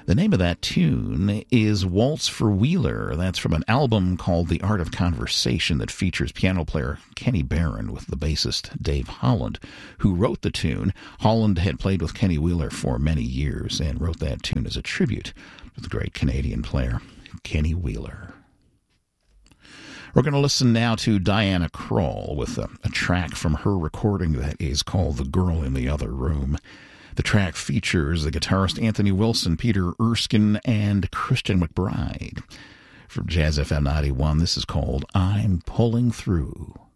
The name of that tune is Waltz for Wheeler. That's from an album called The Art of Conversation that features piano player Kenny Barron with the bassist Dave Holland, who wrote the tune. Holland had played with Kenny Wheeler for many years and wrote that tune as a tribute to the great Canadian player Kenny Wheeler. We're going to listen now to Diana Krall with a track from her recording that is called The Girl in the Other Room. The track features the guitarist Anthony Wilson, Peter Erskine, and Christian McBride. From Jazz FM 91, this is called I'm Pulling Through.